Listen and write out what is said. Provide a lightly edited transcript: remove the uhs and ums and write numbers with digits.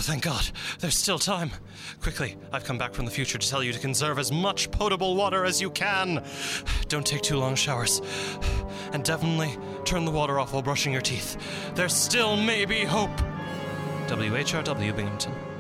thank God. There's still time. Quickly, I've come back from the future to tell you to conserve as much potable water as you can. Don't take too long showers. And definitely turn the water off while brushing your teeth. There still may be hope. WHRW Binghamton.